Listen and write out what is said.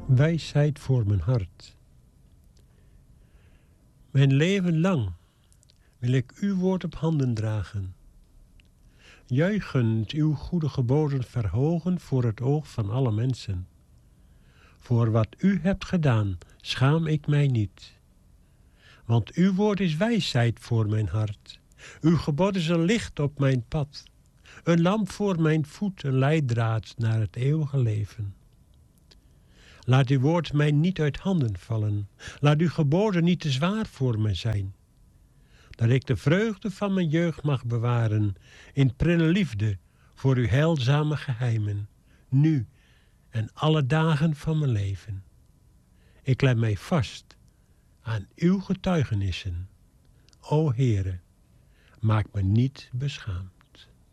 Wijsheid voor mijn hart. Mijn leven lang wil ik uw woord op handen dragen. Juichend uw goede geboden verhogen voor het oog van alle mensen. Voor wat u hebt gedaan, schaam ik mij niet. Want uw woord is wijsheid voor mijn hart. Uw gebod is een licht op mijn pad. Een lamp voor mijn voet, een leidraad naar het eeuwige leven. Laat uw woord mij niet uit handen vallen. Laat uw geboden niet te zwaar voor mij zijn. Dat ik de vreugde van mijn jeugd mag bewaren in prille liefde voor uw heilzame geheimen, nu en alle dagen van mijn leven. Ik klem mij vast aan uw getuigenissen. O Heere, maak me niet beschaamd.